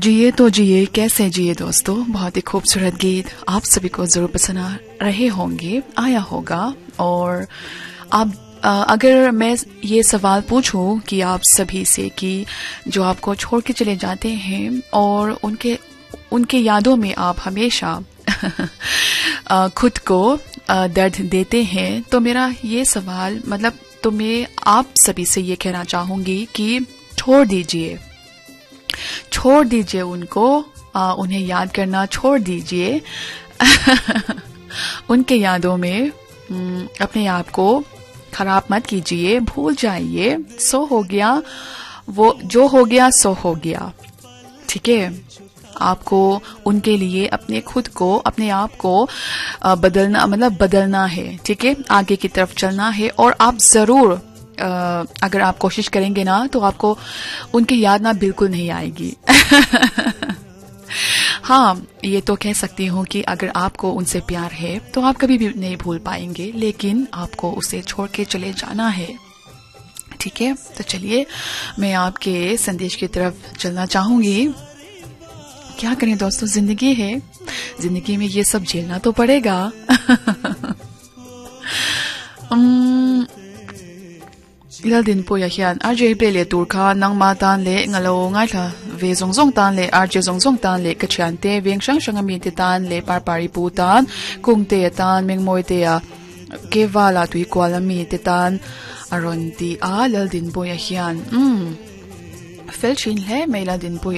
जिए तो जिए कैसे जिए दोस्तों, बहुत ही खूबसूरत गीत आप सभी को जरूर पसंद आ रहे होंगे, आया होगा। और आप अगर मैं ये सवाल पूछूं कि आप सभी से कि जो आपको छोड़ के चले जाते हैं और उनके यादों में आप हमेशा खुद को दर्द देते हैं, तो मेरा ये सवाल तो मैं आप सभी से ये कहना चाहूंगी कि छोड़ दीजिए उनको, उन्हें याद करना छोड़ दीजिए। उनके यादों में अपने आप को खराब मत कीजिए, भूल जाइए। सो हो गया, वो जो हो गया सो हो गया, ठीक है। आपको उनके लिए अपने आप को बदलना है, ठीक है। आगे की तरफ चलना है और आप जरूर अगर आप कोशिश करेंगे ना तो आपको उनकी याद ना बिल्कुल नहीं आएगी। हाँ, ये तो कह सकती हूँ कि अगर आपको उनसे प्यार है तो आप कभी भी नहीं भूल पाएंगे, लेकिन आपको उसे छोड़ के चले जाना है, ठीक है। तो चलिए मैं आपके संदेश की तरफ चलना चाहूंगी। क्या करें दोस्तों, जिंदगी है, जिंदगी में ये सब झेलना तो पड़ेगा। Ilal din po yahian RJ Play le turkha nang ma tan le ngalo ngai tha ve zong tan le RJ zong tan le kachan te veng sang ami te tan le pari pu tan kung te tan meng moi te a kewala tui kwala mi te tan aron ti a lal din po yahian fel chin le maila din po